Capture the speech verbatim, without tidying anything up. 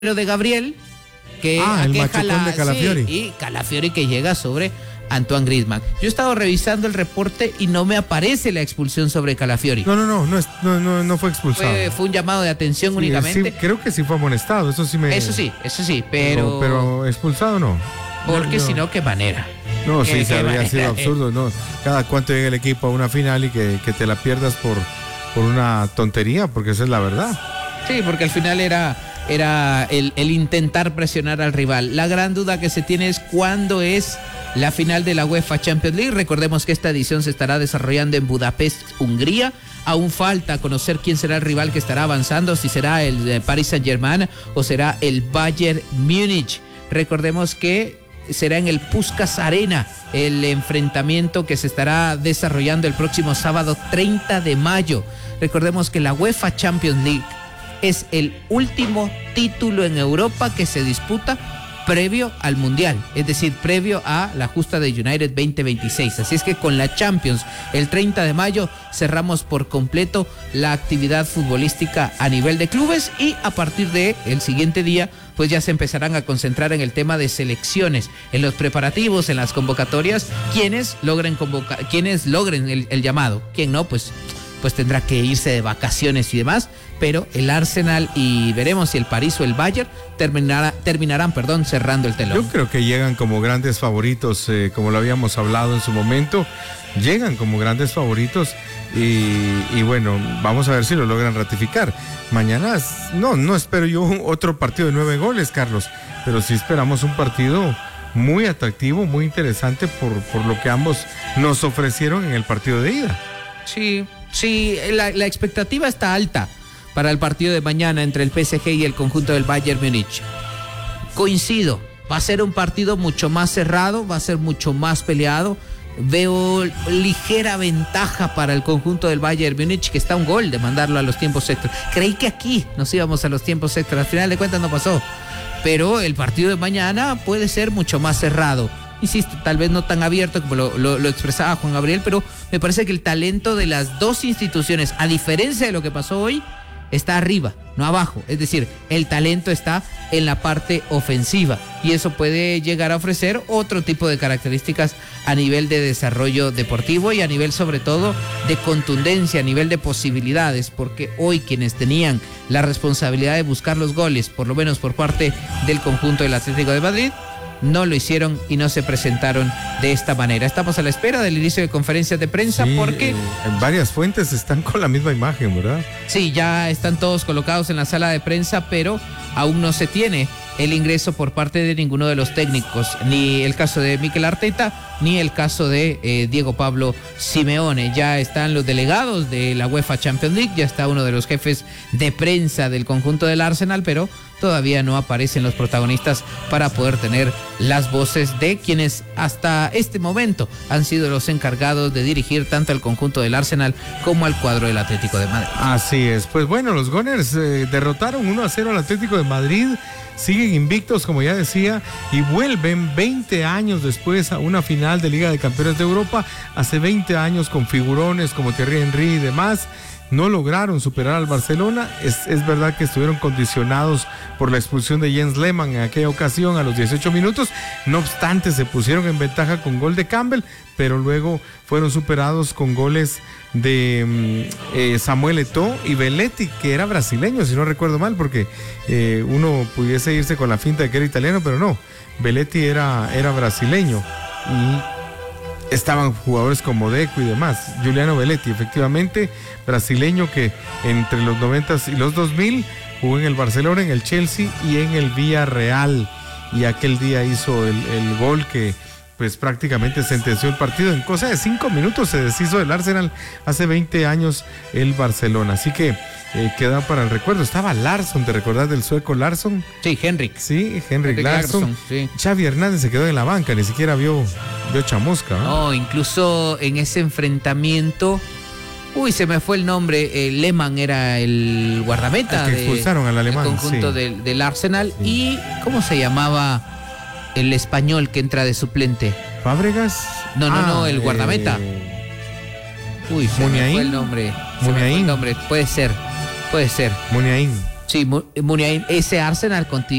de Gabriel, que ah, el machucón la, de Calafiori. Sí, y Calafiori que llega sobre Antoine Griezmann. Yo he estado revisando el reporte y no me aparece la expulsión sobre Calafiori. No, no, no, no, es, no, no, no fue expulsado. Fue, fue un llamado de atención sí, únicamente. Sí, creo que sí fue amonestado, eso sí me... Eso sí, eso sí, pero... Pero, pero expulsado no. Porque no, si no, qué manera. No, sí, ¿Qué, se qué habría manera? sido absurdo, ¿no? Cada cuánto llega el equipo a una final y que, que te la pierdas por, por una tontería, porque esa es la verdad. Sí, porque al final era... era el, el intentar presionar al rival. La gran duda que se tiene es cuándo es la final de la UEFA Champions League. Recordemos que esta edición se estará desarrollando en Budapest, Hungría. Aún falta conocer quién será el rival que estará avanzando, si será el Paris Saint-Germain o será el Bayern Múnich. Recordemos que será en el Puskás Arena el enfrentamiento que se estará desarrollando el próximo sábado treinta de mayo. Recordemos que la UEFA Champions League es el último título en Europa que se disputa previo al Mundial, es decir, previo a la justa de United veinte veintiséis. Así es que con la Champions, el treinta de mayo, cerramos por completo la actividad futbolística a nivel de clubes y a partir de el siguiente día, pues ya se empezarán a concentrar en el tema de selecciones, en los preparativos, en las convocatorias, quienes logren convocar, quienes logren el, el llamado, quien no, pues... pues tendrá que irse de vacaciones y demás, pero el Arsenal y veremos si el París o el Bayern terminará, terminarán perdón, cerrando el telón. Yo creo que llegan como grandes favoritos, eh, como lo habíamos hablado en su momento, llegan como grandes favoritos y, y bueno, vamos a ver si lo logran ratificar. Mañana, no, no espero yo otro partido de nueve goles, Carlos, pero sí esperamos un partido muy atractivo, muy interesante por, por lo que ambos nos ofrecieron en el partido de ida. Sí, sí, la, la expectativa está alta para el partido de mañana entre el P S G y el conjunto del Bayern Múnich. Coincido, va a ser un partido mucho más cerrado, va a ser mucho más peleado. Veo ligera ventaja para el conjunto del Bayern Múnich, que está a un gol de mandarlo a los tiempos extras. Creí que aquí nos íbamos a los tiempos extras, al final de cuentas no pasó. Pero el partido de mañana puede ser mucho más cerrado. Insisto, tal vez no tan abierto como lo, lo, lo expresaba Juan Gabriel, pero me parece que el talento de las dos instituciones, a diferencia de lo que pasó hoy, está arriba, no abajo. Es decir, el talento está en la parte ofensiva y eso puede llegar a ofrecer otro tipo de características a nivel de desarrollo deportivo y a nivel sobre todo de contundencia, a nivel de posibilidades, porque hoy quienes tenían la responsabilidad de buscar los goles, por lo menos por parte del conjunto del Atlético de Madrid, no lo hicieron y no se presentaron de esta manera. Estamos a la espera del inicio de conferencias de prensa sí, porque... Eh, en varias fuentes están con la misma imagen, ¿verdad? Sí, ya están todos colocados en la sala de prensa, pero aún no se tiene el ingreso por parte de ninguno de los técnicos, ni el caso de Mikel Arteta, ni el caso de eh, Diego Pablo Simeone. Ya están los delegados de la UEFA Champions League, ya está uno de los jefes de prensa del conjunto del Arsenal, pero todavía no aparecen los protagonistas para poder tener las voces de quienes hasta este momento han sido los encargados de dirigir tanto al conjunto del Arsenal como al cuadro del Atlético de Madrid. Así es, pues bueno, los Gunners eh, derrotaron uno a cero al Atlético de Madrid, siguen invictos como ya decía y vuelven veinte años después a una final de Liga de Campeones de Europa. Hace veinte años con figurones como Thierry Henry y demás no lograron superar al Barcelona. Es, es verdad que estuvieron condicionados por la expulsión de Jens Lehmann en aquella ocasión a los dieciocho minutos. No obstante, se pusieron en ventaja con gol de Campbell, pero luego fueron superados con goles de eh, Samuel Eto'o y Belletti, que era brasileño, si no recuerdo mal, porque eh, uno pudiese irse con la finta de que era italiano, pero no, Belletti era, era brasileño. Y estaban jugadores como Deco y demás. Giuliano Belletti, efectivamente, brasileño que entre los noventas y los dos mil jugó en el Barcelona, en el Chelsea y en el Villarreal. Y aquel día hizo el, el gol que pues prácticamente sentenció el partido. En cosa de cinco minutos se deshizo del Arsenal hace veinte años el Barcelona. Así que eh, queda para el recuerdo. Estaba Larsson, ¿te recordás del sueco Larsson? Sí, Henrik. Sí, Henrik Larsson. Larsson, sí. Xavi Hernández se quedó en la banca, ni siquiera vio, vio chamusca, ¿no? No, incluso en ese enfrentamiento, uy, se me fue el nombre, eh, Lehmann era el guardameta. El que expulsaron al alemán, del conjunto sí. del, del Arsenal. Sí. Y, ¿cómo se llamaba el español que entra de suplente? ¿Fábregas? No, no, ah, no, el guardameta. Eh... Uy, se Muniain. me fue el nombre. Se me fue Muniain. el nombre, puede ser, puede ser. Muniain. Sí, Muniain, ese Arsenal